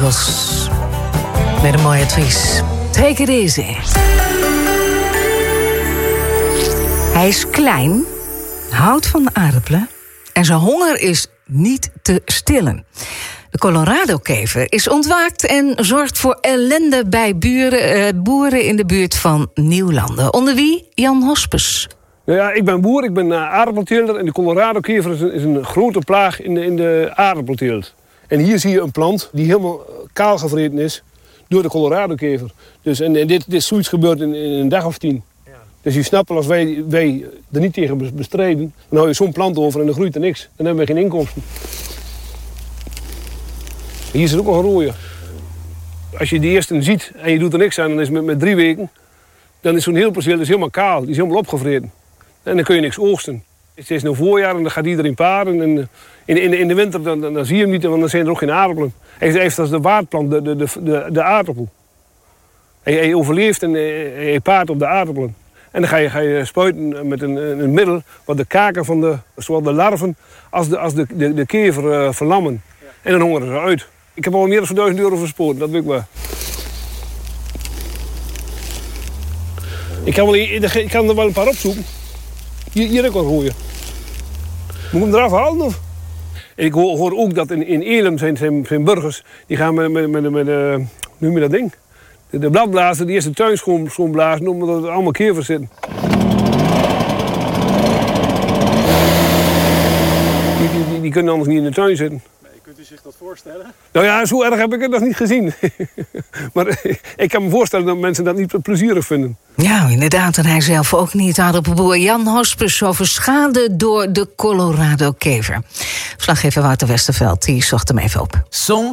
Eagles. Met een mooi advies. Take it easy. Hij is klein, houdt van aardappelen en zijn honger is niet te stillen. De Colorado-kever is ontwaakt en zorgt voor ellende bij boeren in de buurt van Nieuwlanden. Onder wie Jan Hospes. Ja, ik ben boer, ik ben aardappelteelter en de Colorado-kever is een grote plaag in de aardappelteelt. En hier zie je een plant die helemaal kaal gevreten is door de Colorado-kever. Dus, en dit is zoiets gebeurd in een dag of 10. Ja. Dus je snapt wel, als wij er niet tegen bestrijden, dan hou je zo'n plant over en dan groeit er niks. Dan hebben we geen inkomsten. Hier zit ook nog een rode. Als je die eerste ziet en je doet er niks aan, dan is het met 3 weken, dan is zo'n heel perceel helemaal kaal, die is helemaal opgevreten. En dan kun je niks oogsten. Het is nu voorjaar en dan gaat iedereen paren. En in de winter dan zie je hem niet, want dan zijn er ook geen aardappelen. Hij heeft als de waardplant de aardappel. Hij overleeft en hij paart op de aardappelen. En dan ga je spuiten met een middel wat de kaken van zowel de larven als de kever verlammen. Ja. En dan hongeren ze uit. Ik heb al meer dan €1000 verspoten, dat weet ik wel. Ik kan er wel een paar opzoeken. Hier heb ik wel gooien. Moet ik hem eraf halen of? En ik hoor ook dat in Elim zijn burgers, die gaan met hoe noem je dat ding? De bladblazer, die eerst de tuin schoonblazen, omdat er allemaal kevers zitten. Die kunnen anders niet in de tuin zitten. Kunt u zich dat voorstellen? Nou ja, zo erg heb ik het nog niet gezien. Maar ik kan me voorstellen dat mensen dat niet plezierig vinden. Ja, inderdaad. En hij zelf ook niet. Aardappelboer Jan Hospes over schade door de Colorado-kever. Verslaggever Wouter Westerveld, die zocht hem even op. Soms